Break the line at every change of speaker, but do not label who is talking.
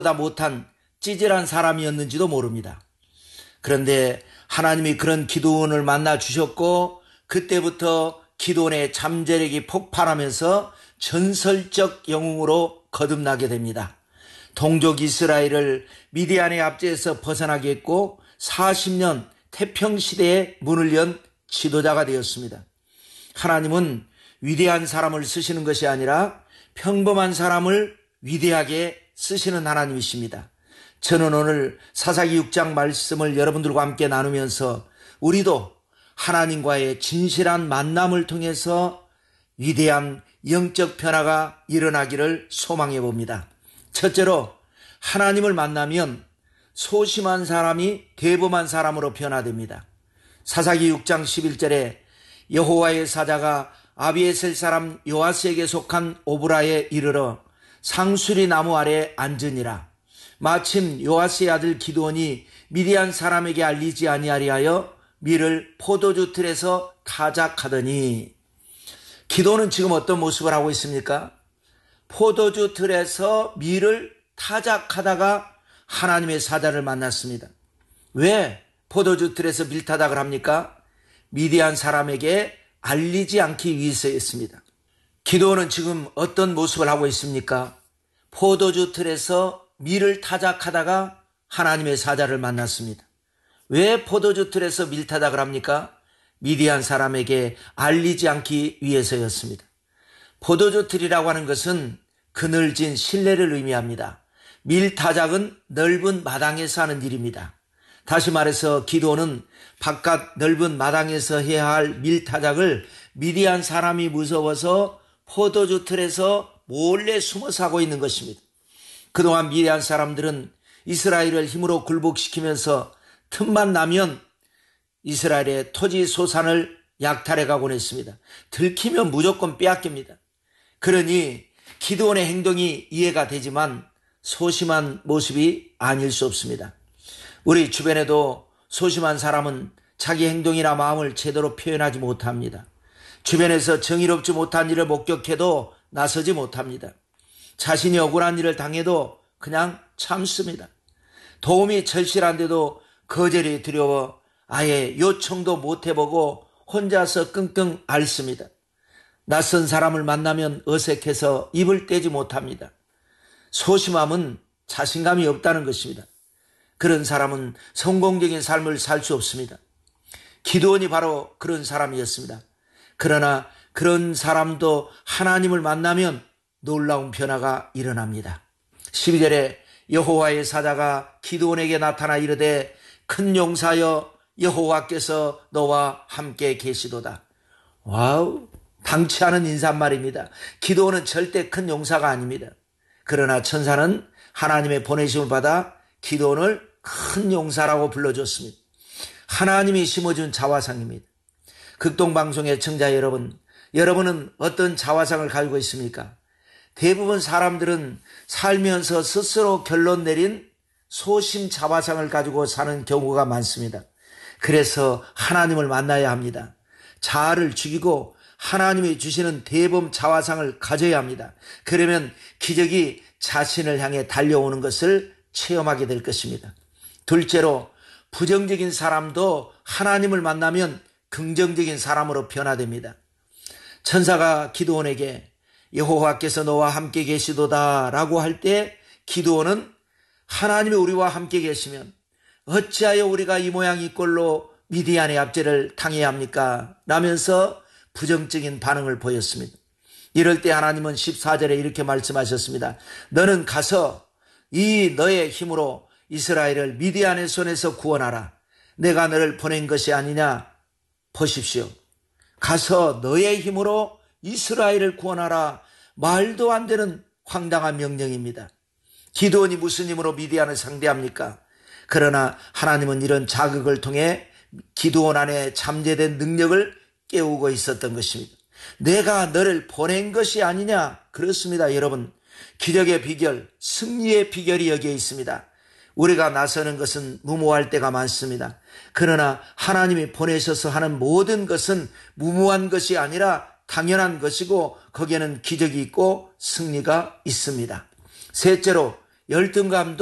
못한 찌질한 사람이었는지도 모릅니다. 그런데 하나님이 그런 기드온을 만나 주셨고 그때부터 기드온의 잠재력이 폭발하면서 전설적 영웅으로 거듭나게 됩니다. 동족 이스라엘을 미디안의 압제에서 벗어나게 했고 40년 태평시대의 문을 연 지도자가 되었습니다. 하나님은 위대한 사람을 쓰시는 것이 아니라 평범한 사람을 위대하게 쓰시는 하나님이십니다. 저는 오늘 사사기 6장 말씀을 여러분들과 함께 나누면서 우리도 하나님과의 진실한 만남을 통해서 위대한 영적 변화가 일어나기를 소망해 봅니다. 첫째로 하나님을 만나면 소심한 사람이 대범한 사람으로 변화됩니다. 사사기 6장 11절에 여호와의 사자가 아비에셀 사람 요아스에게 속한 오브라에 이르러 상수리 나무 아래 앉으니라. 마침 요아스의 아들 기드온이 미디안 사람에게 알리지 아니하리하여 밀을 포도주 틀에서 타작하더니, 기드온은 지금 어떤 모습을 하고 있습니까? 포도주 틀에서 밀을 타작하다가 하나님의 사자를 만났습니다. 왜 포도주 틀에서 밀타작을 합니까? 미디안 사람에게 알리지 않기 위해서였습니다. 기드온은 지금 어떤 모습을 하고 있습니까? 포도주 틀에서 밀을 타작하다가 하나님의 사자를 만났습니다. 왜 포도주 틀에서 밀타작을 합니까? 미디안 사람에게 알리지 않기 위해서였습니다. 포도주 틀이라고 하는 것은 그늘진 실내를 의미합니다. 밀타작은 넓은 마당에서 하는 일입니다. 다시 말해서 기드온은 바깥 넓은 마당에서 해야 할 밀타작을 미디안 사람이 무서워서 포도주 틀에서 몰래 숨어서 하고 있는 것입니다. 그동안 미디안 사람들은 이스라엘을 힘으로 굴복시키면서 틈만 나면 이스라엘의 토지 소산을 약탈해 가곤 했습니다. 들키면 무조건 빼앗깁니다. 그러니 기드온의 행동이 이해가 되지만 소심한 모습이 아닐 수 없습니다. 우리 주변에도 소심한 사람은 자기 행동이나 마음을 제대로 표현하지 못합니다. 주변에서 정의롭지 못한 일을 목격해도 나서지 못합니다. 자신이 억울한 일을 당해도 그냥 참습니다. 도움이 절실한데도 거절이 두려워 아예 요청도 못 해보고 혼자서 끙끙 앓습니다. 낯선 사람을 만나면 어색해서 입을 떼지 못합니다. 소심함은 자신감이 없다는 것입니다. 그런 사람은 성공적인 삶을 살 수 없습니다. 기드온이 바로 그런 사람이었습니다. 그러나 그런 사람도 하나님을 만나면 놀라운 변화가 일어납니다. 12절에 여호와의 사자가 기드온에게 나타나 이르되 큰 용사여 여호와께서 너와 함께 계시도다. 와우, 당치 않은 인사말입니다. 기드온은 절대 큰 용사가 아닙니다. 그러나 천사는 하나님의 보내심을 받아 기드온을 큰 용사라고 불러줬습니다. 하나님이 심어준 자화상입니다. 극동방송의 청자 여러분, 여러분은 어떤 자화상을 가지고 있습니까? 대부분 사람들은 살면서 스스로 결론 내린 소심 자화상을 가지고 사는 경우가 많습니다. 그래서 하나님을 만나야 합니다. 자아를 죽이고 하나님이 주시는 대범 자화상을 가져야 합니다. 그러면 기적이 자신을 향해 달려오는 것을 체험하게 될 것입니다. 둘째로 부정적인 사람도 하나님을 만나면 긍정적인 사람으로 변화됩니다. 천사가 기드온에게 여호와께서 너와 함께 계시도다 라고 할 때 기드온은 하나님이 우리와 함께 계시면 어찌하여 우리가 이 모양 이 꼴로 미디안의 압제를 당해야 합니까? 라면서 부정적인 반응을 보였습니다. 이럴 때 하나님은 14절에 이렇게 말씀하셨습니다. 너는 가서 이 너의 힘으로 이스라엘을 미디안의 손에서 구원하라. 내가 너를 보낸 것이 아니냐. 보십시오. 가서 너의 힘으로 이스라엘을 구원하라. 말도 안 되는 황당한 명령입니다. 기드온이 무슨 힘으로 미디안을 상대합니까? 그러나 하나님은 이런 자극을 통해 기드온 안에 잠재된 능력을 깨우고 있었던 것입니다. 내가 너를 보낸 것이 아니냐? 그렇습니다, 여러분. 기적의 비결, 승리의 비결이 여기에 있습니다. 우리가 나서는 것은 무모할 때가 많습니다. 그러나 하나님이 보내셔서 하는 모든 것은 무모한 것이 아니라 당연한 것이고 거기에는 기적이 있고 승리가 있습니다. 셋째로 열등감도